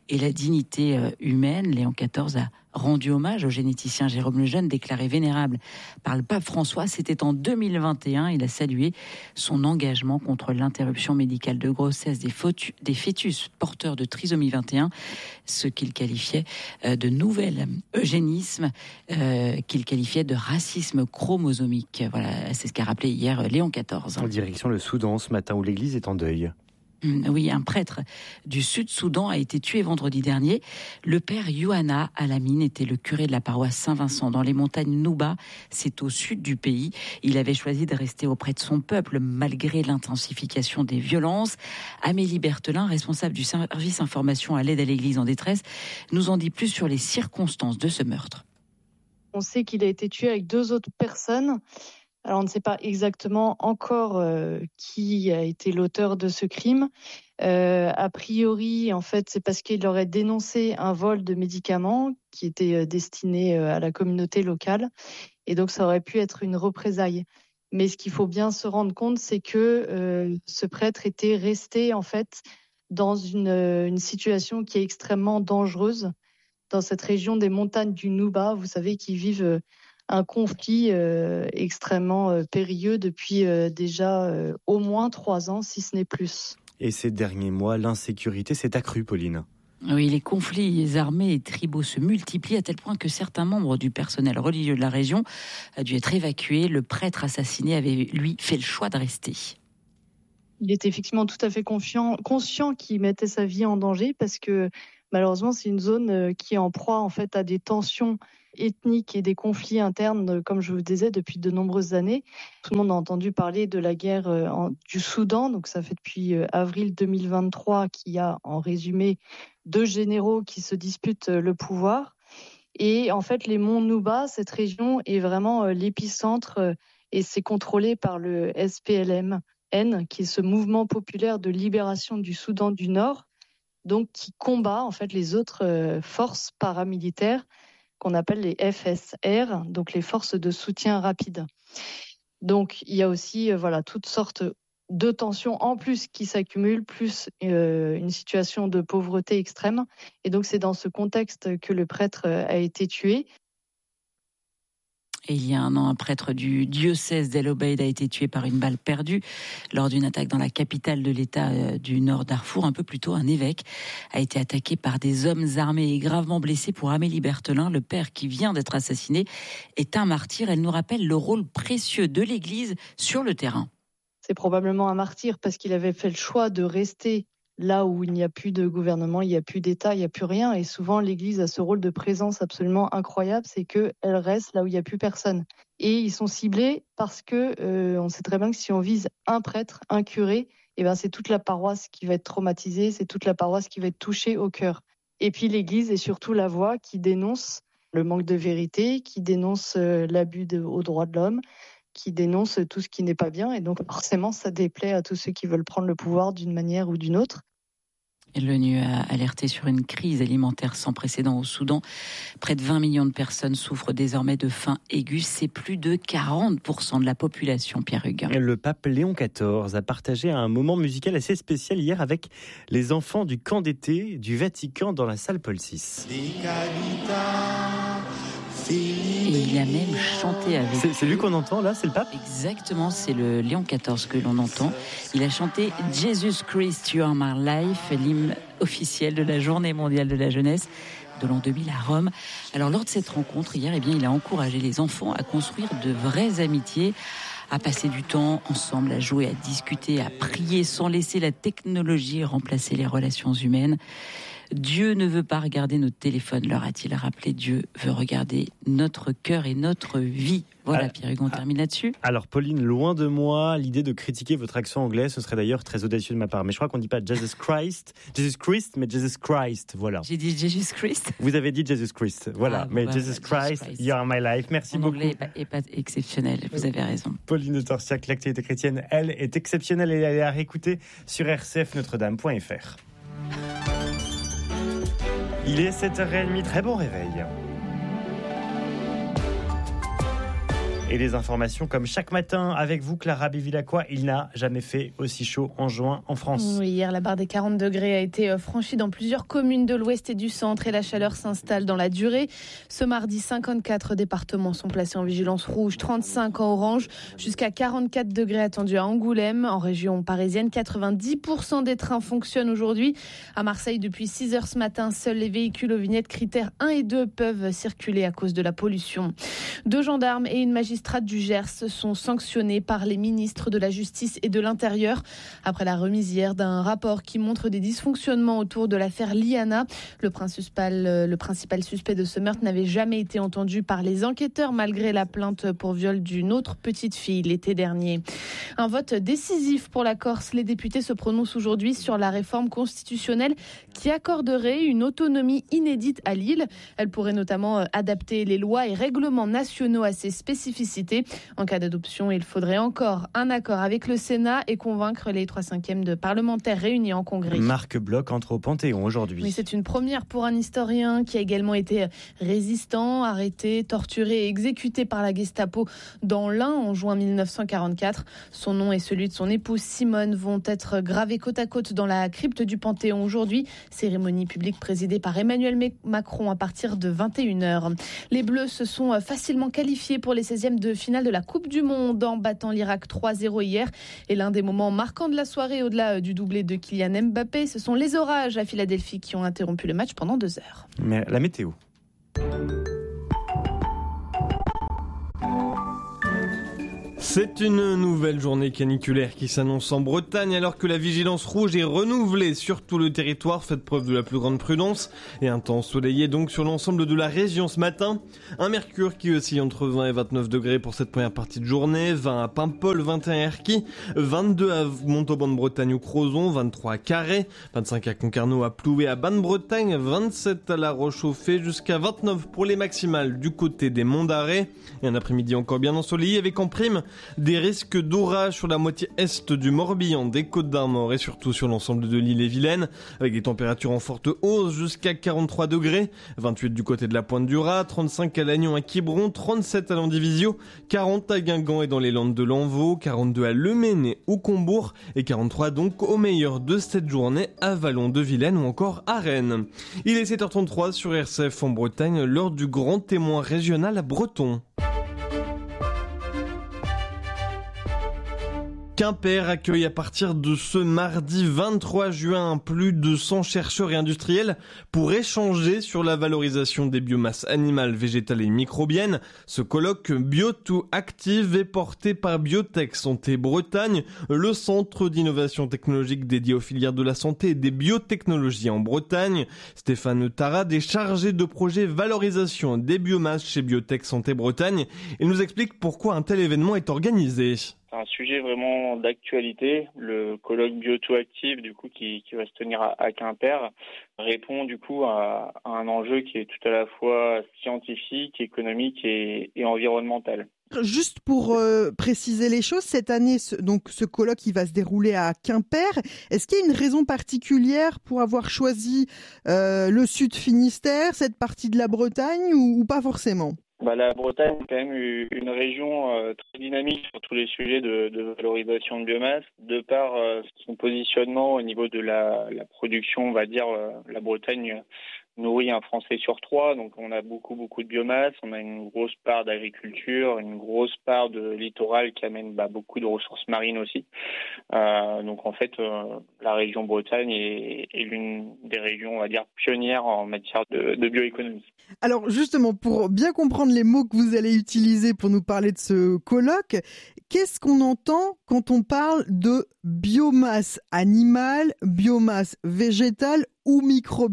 et la dignité humaine. Léon quatorze a rendu hommage au généticien Jérôme Lejeune, déclaré vénérable par le pape François. C'était en deux mille vingt et un. Il a salué son engagement contre l'interruption médicale de grossesse des, fotu- des fœtus porteurs de trisomie vingt et un, ce qu'il qualifiait de nouvel eugénisme, euh, qu'il qualifiait de racisme chromosomique. Voilà, c'est ce qu'a rappelé hier Léon quatorze. En direction le Soudan ce matin où l'église est en deuil. Oui, un prêtre du Sud-Soudan a été tué vendredi dernier. Le père Yohanna Alamine était le curé de la paroisse Saint-Vincent dans les montagnes Nouba. C'est au sud du pays. Il avait choisi de rester auprès de son peuple malgré l'intensification des violences. Amélie Berthelin, responsable du service information à l'aide à l'église en détresse, nous en dit plus sur les circonstances de ce meurtre. On sait qu'il a été tué avec deux autres personnes. Alors, on ne sait pas exactement encore euh, qui a été l'auteur de ce crime. Euh, a priori, en fait, c'est parce qu'il aurait dénoncé un vol de médicaments qui était euh, destiné euh, à la communauté locale. Et donc, ça aurait pu être une représaille. Mais ce qu'il faut bien se rendre compte, c'est que euh, ce prêtre était resté, en fait, dans une, euh, une situation qui est extrêmement dangereuse dans cette région des montagnes du Nouba. Vous savez qu'ils vivent... Euh, un conflit euh, extrêmement euh, périlleux depuis euh, déjà euh, au moins trois ans, si ce n'est plus. Et ces derniers mois, l'insécurité s'est accrue, Pauline. Oui, les conflits armés et tribaux se multiplient à tel point que certains membres du personnel religieux de la région ont dû être évacués. Le prêtre assassiné avait, lui, fait le choix de rester. Il était effectivement tout à fait confiant, conscient qu'il mettait sa vie en danger parce que malheureusement, c'est une zone qui est en proie en fait, à des tensions ethniques et des conflits internes, comme je vous disais, depuis de nombreuses années. Tout le monde a entendu parler de la guerre en, du Soudan, donc ça fait depuis euh, avril deux mille vingt-trois qu'il y a en résumé deux généraux qui se disputent le pouvoir. Et en fait, les monts Nouba, cette région est vraiment euh, l'épicentre euh, et c'est contrôlé par le S P L M N, qui est ce mouvement populaire de libération du Soudan du Nord, donc qui combat en fait les autres euh, forces paramilitaires qu'on appelle les F S R, donc les forces de soutien rapide. Donc il y a aussi euh, voilà toutes sortes de tensions en plus qui s'accumulent, plus euh, une situation de pauvreté extrême. Et donc c'est dans ce contexte que le prêtre a été tué. Et il y a un an, un prêtre du diocèse d'El Obeid a été tué par une balle perdue lors d'une attaque dans la capitale de l'État du Nord Darfour. Un peu plus tôt, un évêque a été attaqué par des hommes armés et gravement blessé. Pour Amélie Berthelin, le père qui vient d'être assassiné est un martyr. Elle nous rappelle le rôle précieux de l'Église sur le terrain. C'est probablement un martyr parce qu'il avait fait le choix de rester là où il n'y a plus de gouvernement, il n'y a plus d'État, il n'y a plus rien. Et souvent, l'Église a ce rôle de présence absolument incroyable, c'est qu'elle reste là où il n'y a plus personne. Et ils sont ciblés parce que euh, on sait très bien que si on vise un prêtre, un curé, eh ben c'est toute la paroisse qui va être traumatisée, c'est toute la paroisse qui va être touchée au cœur. Et puis l'Église est surtout la voix qui dénonce le manque de vérité, qui dénonce euh, l'abus de, aux droits de l'homme, qui dénonce tout ce qui n'est pas bien. Et donc, forcément, ça déplaît à tous ceux qui veulent prendre le pouvoir d'une manière ou d'une autre. L'ONU a alerté sur une crise alimentaire sans précédent au Soudan. Près de vingt millions de personnes souffrent désormais de faim aiguë. C'est plus de quarante pour cent de la population, Pierre Huguin. Le pape Léon quatorze a partagé un moment musical assez spécial hier avec les enfants du camp d'été du Vatican dans la salle Paul six. Et il a même chanté avec... C'est, c'est lui qu'on entend là, c'est le pape ? Exactement, c'est le Léon quatorze que l'on entend. Il a chanté « Jesus Christ, You Are My Life », l'hymne officiel de la Journée mondiale de la jeunesse de l'an deux mille à Rome. Alors lors de cette rencontre, hier, eh bien, il a encouragé les enfants à construire de vraies amitiés, à passer du temps ensemble, à jouer, à discuter, à prier sans laisser la technologie remplacer les relations humaines. Dieu ne veut pas regarder notre téléphone, leur a-t-il rappelé. Dieu veut regarder notre cœur et notre vie. Voilà, Pierre Hugon, on termine là-dessus. Alors, Pauline, loin de moi l'idée de critiquer votre accent anglais. Ce serait d'ailleurs très audacieux de ma part. Mais je crois qu'on ne dit pas Jesus Christ, Jesus Christ, mais Jesus Christ. Voilà. J'ai dit Jesus Christ. Vous avez dit Jesus Christ. Voilà. Ah, mais bah, Jesus, bah, Christ, Jesus Christ, You Are My Life. Merci Mon beaucoup. Mon anglais n'est pas, pas exceptionnel. Vous avez raison. Pauline de Torsiac, l'actualité chrétienne, elle, est exceptionnelle et elle est à réécouter sur r c f notre dame point f r. Il est sept heures trente, très bon réveil. Et les informations comme chaque matin avec vous, Clara Bevilacqua. Il n'a jamais fait aussi chaud en juin en France. Oui, hier, la barre des quarante degrés a été franchie dans plusieurs communes de l'ouest et du centre et la chaleur s'installe dans la durée. Ce mardi, cinquante-quatre départements sont placés en vigilance rouge, trente-cinq en orange, jusqu'à quarante-quatre degrés attendus à Angoulême. En région parisienne, quatre-vingt-dix pour cent des trains fonctionnent aujourd'hui. À Marseille, depuis six heures ce matin, seuls les véhicules aux vignettes critères un et deux peuvent circuler à cause de la pollution. Deux gendarmes et une magistrate du Gers sont sanctionnés par les ministres de la Justice et de l'Intérieur après la remise hier d'un rapport qui montre des dysfonctionnements autour de l'affaire Liana. Le principal, le principal suspect de ce meurtre n'avait jamais été entendu par les enquêteurs malgré la plainte pour viol d'une autre petite fille l'été dernier. Un vote décisif pour la Corse. Les députés se prononcent aujourd'hui sur la réforme constitutionnelle qui accorderait une autonomie inédite à l'île. Elle pourrait notamment adapter les lois et règlements nationaux à ses spécificités. En cas d'adoption, il faudrait encore un accord avec le Sénat et convaincre les trois cinquièmes de parlementaires réunis en congrès. Marc Bloch entre au Panthéon aujourd'hui. Oui, c'est une première pour un historien qui a également été résistant, arrêté, torturé et exécuté par la Gestapo dans l'Ain en juin mille neuf cent quarante-quatre. Son nom et celui de son épouse Simone vont être gravés côte à côte dans la crypte du Panthéon aujourd'hui. Cérémonie publique présidée par Emmanuel Macron à partir de vingt et une heures. Les Bleus se sont facilement qualifiés pour les seizièmes de finale de la Coupe du Monde en battant l'Irak trois zéro hier. Et l'un des moments marquants de la soirée, au-delà du doublé de Kylian Mbappé, ce sont les orages à Philadelphie qui ont interrompu le match pendant deux heures. Mais la météo. C'est une nouvelle journée caniculaire qui s'annonce en Bretagne alors que la vigilance rouge est renouvelée sur tout le territoire. Faites preuve de la plus grande prudence et un temps ensoleillé donc sur l'ensemble de la région ce matin. Un mercure qui oscille entre vingt et vingt-neuf degrés pour cette première partie de journée. vingt à Paimpol, vingt et un à Erquy, vingt-deux à Montauban de Bretagne ou Crozon, vingt-trois à Carhaix, vingt-cinq à Concarneau, à Ploué, à Banne-Bretagne, vingt-sept à La Roche-aux-Fées, jusqu'à vingt-neuf pour les maximales du côté des Monts d'Arrée. Et un après-midi encore bien ensoleillé avec en prime des risques d'orage sur la moitié est du Morbihan, des Côtes-d'Armor et surtout sur l'ensemble de l'île-et-Vilaine, avec des températures en forte hausse jusqu'à quarante-trois degrés, vingt-huit du côté de la Pointe du Raz, trente-cinq à Lannion, à Quiberon, trente-sept à Landivisiau, quarante à Guingamp et dans les Landes de Lanvaux, quarante-deux à Lemesnay ou Combourg et quarante-trois donc au meilleur de cette journée à Vallon-de-Vilaine ou encore à Rennes. Il est sept heures trente-trois sur R C F en Bretagne, l'heure du grand témoin régional à Breton. Quimper accueille à partir de ce mardi vingt-trois juin plus de cent chercheurs et industriels pour échanger sur la valorisation des biomasses animales, végétales et microbiennes. Ce colloque Bio to Active est porté par Biotech Santé Bretagne, le centre d'innovation technologique dédié aux filières de la santé et des biotechnologies en Bretagne. Stéphane Tarade est chargé de projet valorisation des biomasses chez Biotech Santé Bretagne. Il nous explique pourquoi un tel événement est organisé. C'est un sujet vraiment d'actualité. Le colloque Bio to Active, du coup, qui, qui va se tenir à, à Quimper, répond du coup à, à un enjeu qui est tout à la fois scientifique, économique et, et environnemental. Juste pour euh, préciser les choses, cette année, ce, donc ce colloque, il va se dérouler à Quimper. Est-ce qu'il y a une raison particulière pour avoir choisi euh, le Sud Finistère, cette partie de la Bretagne, ou, ou pas forcément ? Bah, la Bretagne est quand même une région euh, très dynamique sur tous les sujets de, de valorisation de biomasse. De par euh, son positionnement au niveau de la, la production, on va dire, euh, la Bretagne nourrit un Français sur trois, donc on a beaucoup beaucoup de biomasse, on a une grosse part d'agriculture, une grosse part de littoral qui amène bah, beaucoup de ressources marines aussi. Euh, donc en fait, euh, la région Bretagne est, est l'une des régions, on va dire, pionnières en matière de, de bioéconomie. Alors justement, pour bien comprendre les mots que vous allez utiliser pour nous parler de ce colloque, qu'est-ce qu'on entend quand on parle de biomasse animale, biomasse végétale ou microbienne ?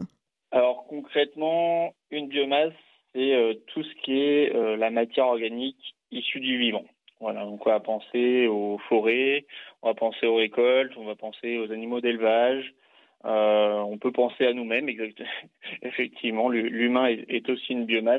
Alors concrètement, une biomasse, c'est euh, tout ce qui est euh, la matière organique issue du vivant. Voilà, donc on va penser aux forêts, on va penser aux récoltes, on va penser aux animaux d'élevage, euh, on peut penser à nous-mêmes, exactement. Effectivement, l'humain est, est aussi une biomasse.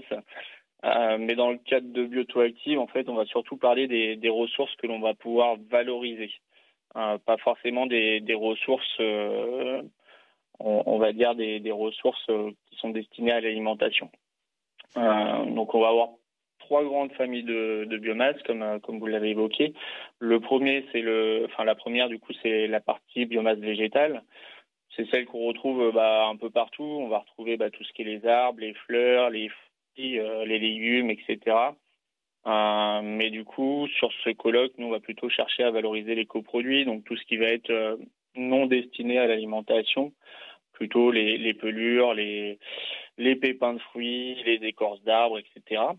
Euh, mais dans le cadre de Bio to Active, en fait, on va surtout parler des, des ressources que l'on va pouvoir valoriser, euh, pas forcément des, des ressources... Euh, On, on va dire des, des ressources qui sont destinées à l'alimentation. Euh, donc on va avoir trois grandes familles de, de biomasse, comme, comme vous l'avez évoqué. Le premier, c'est le, enfin la première du coup, c'est la partie biomasse végétale. C'est celle qu'on retrouve bah, un peu partout. On va retrouver bah, tout ce qui est les arbres, les fleurs, les fruits, euh, les légumes, et cetera. Euh, mais du coup, sur ce colloque, nous, on va plutôt chercher à valoriser les coproduits, donc tout ce qui va être euh, non destiné à l'alimentation, plutôt les, les pelures, les, les pépins de fruits, les écorces d'arbres, et cetera.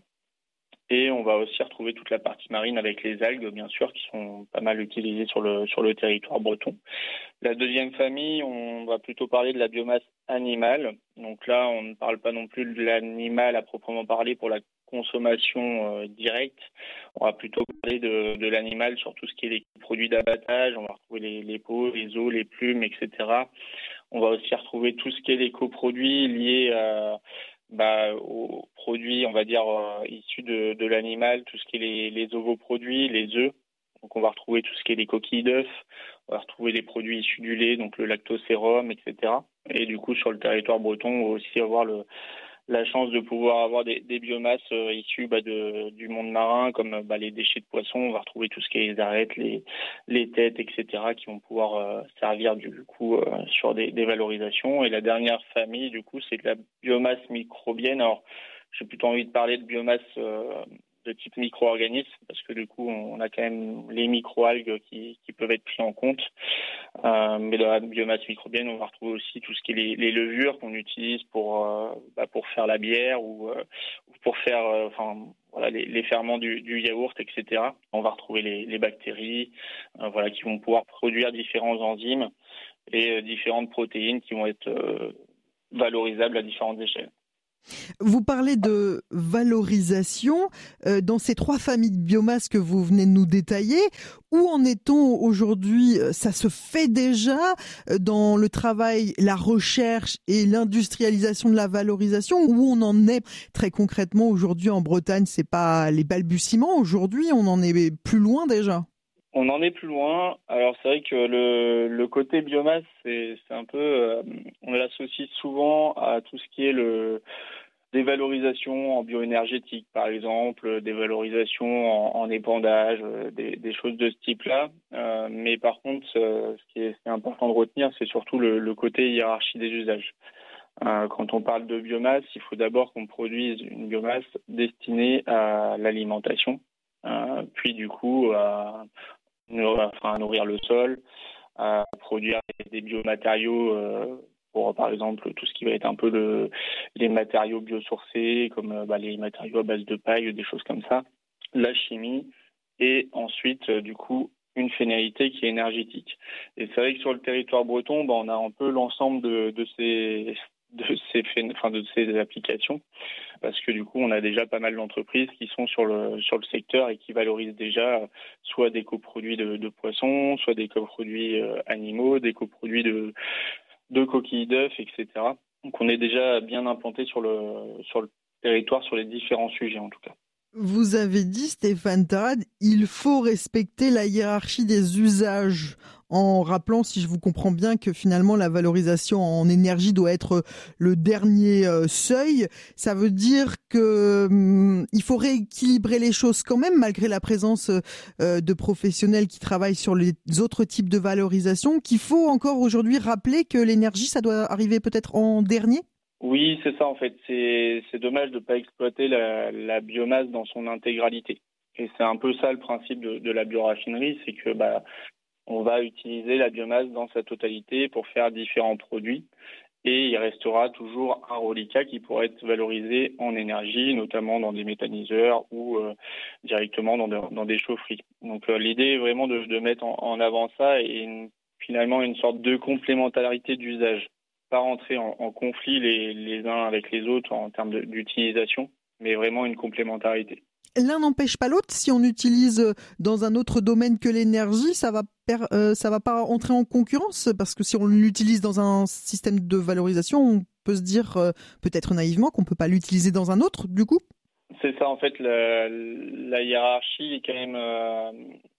Et on va aussi retrouver toute la partie marine avec les algues, bien sûr, qui sont pas mal utilisées sur le, sur le territoire breton. La deuxième famille, on va plutôt parler de la biomasse animale. Donc là, on ne parle pas non plus de l'animal à proprement parler pour la consommation euh, directe. On va plutôt parler de, de l'animal sur tout ce qui est les produits d'abattage. On va retrouver les, les peaux, les os, les plumes, et cetera. On va aussi retrouver tout ce qui est les coproduits liés à Bah, aux produits, on va dire, euh, issus de, de l'animal, tout ce qui est les, les ovoproduits, les œufs. Donc, on va retrouver tout ce qui est les coquilles d'œufs. On va retrouver les produits issus du lait, donc le lactosérum, et cetera. Et du coup, sur le territoire breton, on va aussi avoir le, la chance de pouvoir avoir des, des biomasses euh, issues bah, de, du monde marin, comme bah, les déchets de poissons. On va retrouver tout ce qui est les arêtes, les, les têtes, et cetera, qui vont pouvoir euh, servir du coup euh, sur des, des valorisations. Et la dernière famille, du coup, c'est de la biomasse microbienne. Alors, j'ai plutôt envie de parler de biomasse euh, de type micro-organisme, parce que du coup, on a quand même les micro-algues qui, qui peuvent être pris en compte. Euh, mais dans la biomasse microbienne, on va retrouver aussi tout ce qui est les, les levures qu'on utilise pour euh, bah, pour faire la bière ou, euh, ou pour faire, euh, enfin voilà, les, les ferments du, du yaourt, et cetera. On va retrouver les, les bactéries, euh, voilà, qui vont pouvoir produire différents enzymes et euh, différentes protéines qui vont être euh, valorisables à différentes échelles. Vous parlez de valorisation euh, dans ces trois familles de biomasse que vous venez de nous détailler. Où en est-on aujourd'hui? Ça se fait déjà dans le travail, la recherche et l'industrialisation de la valorisation? Où on en est très concrètement aujourd'hui en Bretagne? C'est pas les balbutiements aujourd'hui, on en est plus loin déjà. On en est plus loin. Alors c'est vrai que le, le côté biomasse, c'est, c'est un peu, euh, on l'associe souvent à tout ce qui est le des valorisations en bioénergétique, par exemple, des valorisations en, en épandage, euh, des, des choses de ce type-là. Euh, mais par contre, euh, ce qui est, ce qui est important de retenir, c'est surtout le, le côté hiérarchie des usages. Euh, quand on parle de biomasse, il faut d'abord qu'on produise une biomasse destinée à l'alimentation, euh, puis du coup à Enfin, à nourrir le sol, à produire des biomatériaux euh, pour, par exemple, tout ce qui va être un peu le, les matériaux biosourcés, comme bah, les matériaux à base de paille, des choses comme ça, la chimie, et ensuite, euh, du coup, une finalité qui est énergétique. Et c'est vrai que sur le territoire breton, bah, on a un peu l'ensemble de, de ces... de ces enfin de ces applications, parce que du coup on a déjà pas mal d'entreprises qui sont sur le sur le secteur et qui valorisent déjà soit des coproduits de, de poissons, soit des coproduits euh, animaux, des coproduits de de coquilles d'œufs, et cetera. Donc on est déjà bien implanté sur le sur le territoire sur les différents sujets en tout cas. Vous avez dit, Stéphane Tarade, il faut respecter la hiérarchie des usages, en rappelant, si je vous comprends bien, que finalement la valorisation en énergie doit être le dernier euh, seuil. Ça veut dire que hum, il faut rééquilibrer les choses quand même, malgré la présence euh, de professionnels qui travaillent sur les autres types de valorisation, qu'il faut encore aujourd'hui rappeler que l'énergie, ça doit arriver peut-être en dernier? Oui, c'est ça en fait. C'est, c'est dommage de ne pas exploiter la, la biomasse dans son intégralité. Et c'est un peu ça le principe de, de la bioraffinerie, c'est que bah, on va utiliser la biomasse dans sa totalité pour faire différents produits. Et il restera toujours un reliquat qui pourra être valorisé en énergie, notamment dans des méthaniseurs ou euh, directement dans, de, dans des chaufferies. Donc euh, l'idée est vraiment de, de mettre en, en avant ça et une, finalement une sorte de complémentarité d'usage. Pas rentrer en, en conflit les, les uns avec les autres en termes de, d'utilisation, mais vraiment une complémentarité. L'un n'empêche pas l'autre. Si on utilise dans un autre domaine que l'énergie, ça va per, euh, ça va pas entrer en concurrence, parce que si on l'utilise dans un système de valorisation, on peut se dire euh, peut-être naïvement qu'on peut pas l'utiliser dans un autre, du coup. C'est ça en fait. La, la hiérarchie est quand même euh,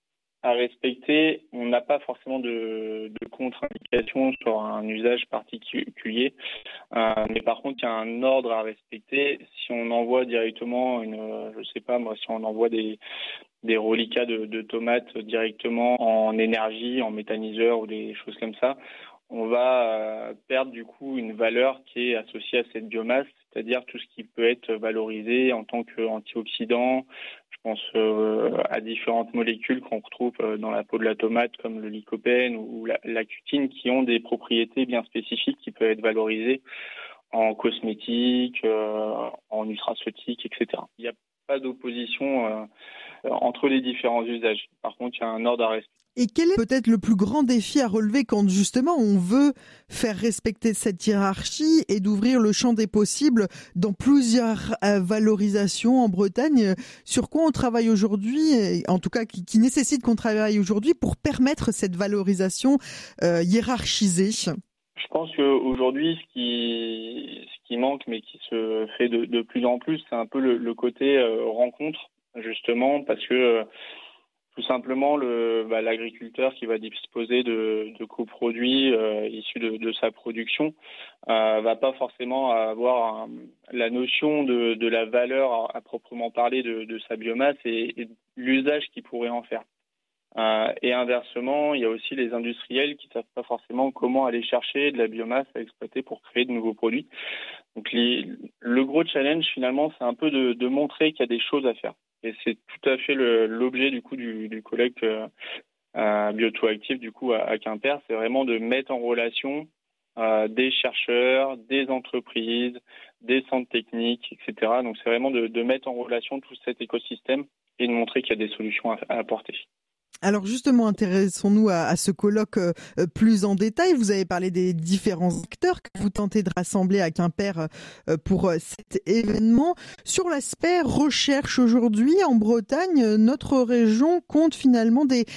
à respecter, on n'a pas forcément de, de contre-indication sur un usage particulier, euh, mais par contre, il y a un ordre à respecter. Si on envoie directement, une, je sais pas moi, si on envoie des, des reliquats de, de tomates directement en énergie, en méthaniseur ou des choses comme ça, on va euh, perdre du coup une valeur qui est associée à cette biomasse, c'est-à-dire tout ce qui peut être valorisé en tant qu'antioxydant. Je pense euh, à différentes molécules qu'on retrouve dans la peau de la tomate, comme le lycopène ou la, la cutine, qui ont des propriétés bien spécifiques qui peuvent être valorisées en cosmétique, euh, en nutraceutique, et cetera. Il n'y a pas d'opposition euh, entre les différents usages. Par contre, il y a un ordre à respecter. Et quel est peut-être le plus grand défi à relever quand justement on veut faire respecter cette hiérarchie et d'ouvrir le champ des possibles dans plusieurs euh, valorisations en Bretagne? Sur quoi on travaille aujourd'hui, en tout cas qui, qui nécessite qu'on travaille aujourd'hui pour permettre cette valorisation euh, hiérarchisée? Je pense qu'aujourd'hui, ce qui, ce qui manque, mais qui se fait de, de plus en plus, c'est un peu le, le côté euh, rencontre, justement, parce que euh, tout simplement, le, bah, l'agriculteur qui va disposer de, de coproduits euh, issus de, de sa production euh, va pas forcément avoir un, la notion de, de la valeur à, à proprement parler de, de sa biomasse et, et l'usage qu'il pourrait en faire. Euh, et inversement, il y a aussi les industriels qui ne savent pas forcément comment aller chercher de la biomasse à exploiter pour créer de nouveaux produits. Donc les, le gros challenge finalement, c'est un peu de, de montrer qu'il y a des choses à faire. Et c'est tout à fait le, l'objet du coup du, du colloque euh, euh, Biotoactif du coup à, à Quimper, c'est vraiment de mettre en relation euh, des chercheurs, des entreprises, des centres techniques, et cetera. Donc c'est vraiment de, de mettre en relation tout cet écosystème et de montrer qu'il y a des solutions à, à apporter. Alors justement, intéressons-nous à, à ce colloque euh, plus en détail. Vous avez parlé des différents acteurs que vous tentez de rassembler à Quimper euh, pour euh, cet événement. Sur l'aspect recherche aujourd'hui, en Bretagne, notre région compte finalement des,